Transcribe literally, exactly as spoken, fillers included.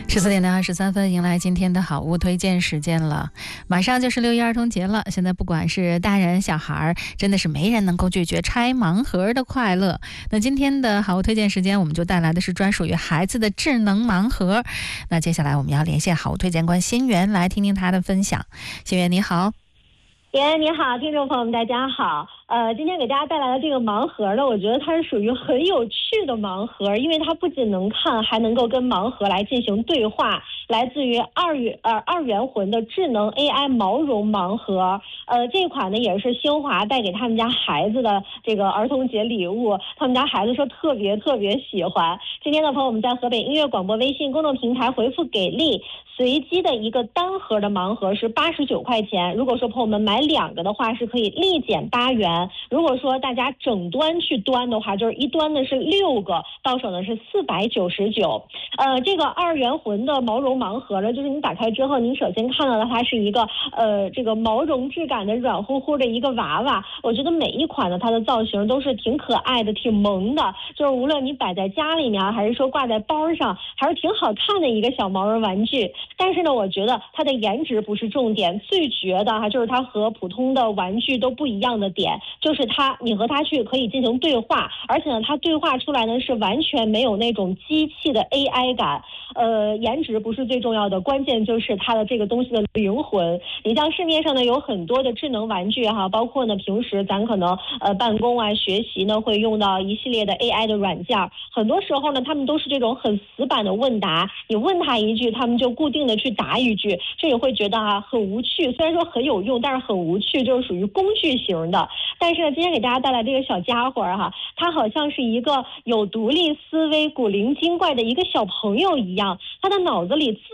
十四点的二十三分，迎来今天的好物推荐时间了。马上就是六一儿童节了，现在不管是大人小孩，真的是没人能够拒绝拆盲盒的快乐。那今天的好物推荐时间，我们就带来的是专属于孩子的智能盲盒。那接下来我们要连线好物推荐官新源来听听他的分享。新源你好。 严你好，听众朋友们大家好。呃，今天给大家带来的这个盲盒呢，我觉得它是属于很有趣的盲盒，因为它不仅能看，还能够跟盲盒来进行对话。来自于二元呃二元魂的智能 A I 毛绒盲盒，呃，这款呢也是新华带给他们家孩子的这个儿童节礼物，他们家孩子说特别特别喜欢。今天的朋友们在河北音乐广播微信公众平台回复给力，随机的一个单盒的盲盒是八十九块钱，如果说朋友们买两个的话是可以立减八元，如果说大家整端去端的话，就是一端呢是六个，到手呢是四百九十九。呃，这个二元魂的毛绒盲盒呢，就是你打开之后，你首先看到的它是一个呃这个毛绒质感的软乎乎的一个娃娃。我觉得每一款呢，它的造型都是挺可爱的，挺萌的，就是无论你摆在家里面，还是说挂在包上，还是挺好看的一个小毛绒玩具。但是呢，我觉得它的颜值不是重点，最绝的哈就是它和普通的玩具都不一样的点，就是它你和它去可以进行对话，而且呢，它对话出来呢是完全没有那种机器的 A I 感。呃，颜值不是最重要的，关键就是它的这个东西的灵魂。你像市面上呢有很多的智能玩具哈，包括呢平时咱可能呃办公啊学习呢会用到一系列的 A I 的软件，很多时候呢他们都是这种很死板的问答，你问他一句，他们就固定的去答一句，这也会觉得啊很无趣，虽然说很有用，但是很无趣，就是属于工具型的。但是呢，今天给大家带来这个小家伙哈，他好像是一个有独立思维、古灵精怪的一个小朋友一样，他的脑子里